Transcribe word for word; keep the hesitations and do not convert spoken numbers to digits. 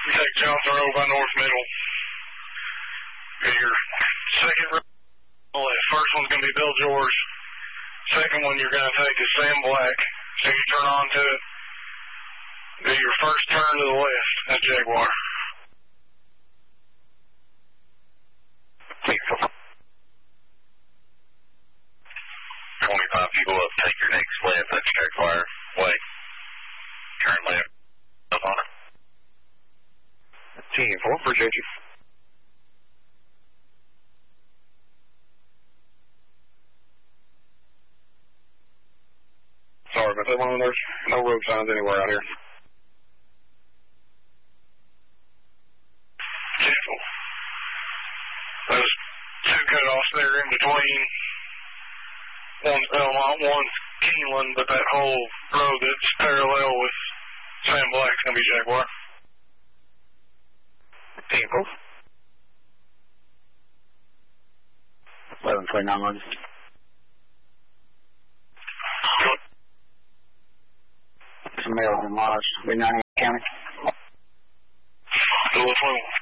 You take Johnson Road by North Middle. Your second road on the left. First one's going to be Bill George. Second one you're going to take is Sam Black. So you turn on to it. Do your first turn to the left. That's Jaguar. twenty-five people up. Take your next left. That's Jaguar. Wait. Turn left. Up on it. Team four, appreciate you. Sorry about that one. There's no road signs anywhere out here. Careful. Those two cutoffs there in between. One's Belmont, one's Keeneland, but that whole road that's parallel with Sam Black's going to be Jaguar. Team four. eleven twenty-nine London. Some mail in Lodge, B ninety County. Go with one.